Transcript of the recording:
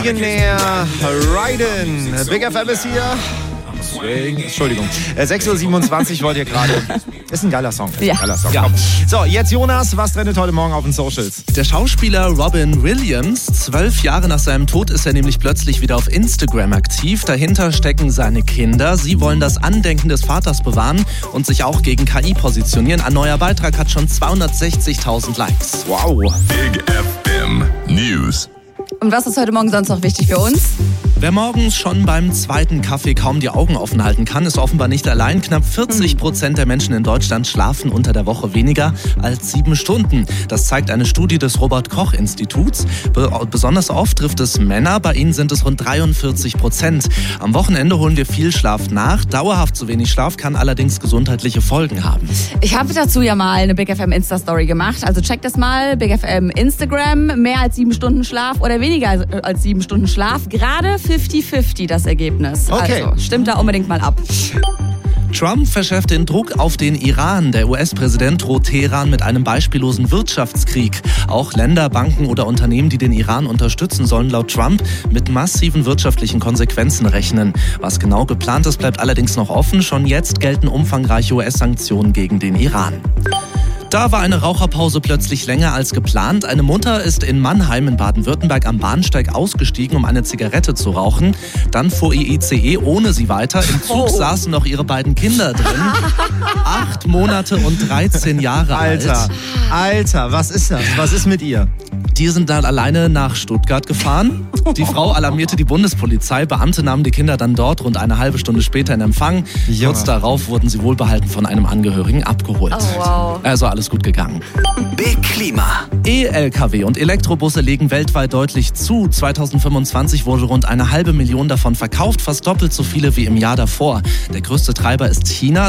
Millionaire Ryden. Big FM ist hier. Entschuldigung. 6.27 Uhr wollt ihr gerade. Ist ein geiler Song. Ja. Geiler Song. Ja. So, jetzt Jonas, was trendet heute Morgen auf den Socials? Der Schauspieler Robin Williams, 12 Jahre nach seinem Tod ist er nämlich plötzlich wieder auf Instagram aktiv. Dahinter stecken seine Kinder. Sie wollen das Andenken des Vaters bewahren und sich auch gegen KI positionieren. Ein neuer Beitrag hat schon 260.000 Likes. Wow. Big FM News. Und was ist heute Morgen sonst noch wichtig für uns? Wer morgens schon beim zweiten Kaffee kaum die Augen offen halten kann, ist offenbar nicht allein. Knapp 40% der Menschen in Deutschland schlafen unter der Woche weniger als 7 Stunden. Das zeigt eine Studie des Robert-Koch-Instituts. Besonders oft trifft es Männer, bei ihnen sind es rund 43%. Am Wochenende holen wir viel Schlaf nach. Dauerhaft zu wenig Schlaf kann allerdings gesundheitliche Folgen haben. Ich habe dazu ja mal eine Big FM Insta-Story gemacht. Also checkt das mal, Big FM Instagram. Mehr als 7 Stunden Schlaf oder weniger als 7 Stunden Schlaf. Gerade 50-50 das Ergebnis. Okay. Also stimmt da unbedingt mal ab. Trump verschärft den Druck auf den Iran. Der US-Präsident droht Teheran mit einem beispiellosen Wirtschaftskrieg. Auch Länder, Banken oder Unternehmen, die den Iran unterstützen, sollen laut Trump mit massiven wirtschaftlichen Konsequenzen rechnen. Was genau geplant ist, bleibt allerdings noch offen. Schon jetzt gelten umfangreiche US-Sanktionen gegen den Iran. Da war eine Raucherpause plötzlich länger als geplant. Eine Mutter ist in Mannheim in Baden-Württemberg am Bahnsteig ausgestiegen, um eine Zigarette zu rauchen. Dann fuhr ihr ICE ohne sie weiter. Im Zug saßen noch ihre beiden Kinder drin. 8 Monate und 13 Jahre alt. Alter, was ist das? Was ist mit ihr? Die sind dann alleine nach Stuttgart gefahren. Die Frau alarmierte die Bundespolizei. Beamte nahmen die Kinder dann dort rund eine halbe Stunde später in Empfang. Ja. Kurz darauf wurden sie wohlbehalten von einem Angehörigen abgeholt. Oh, wow. Also alles gut gegangen. Big Klima. E-Lkw und Elektrobusse legen weltweit deutlich zu. 2025 wurde rund 1,5 Million davon verkauft, fast doppelt so viele wie im Jahr davor. Der größte Treiber ist China.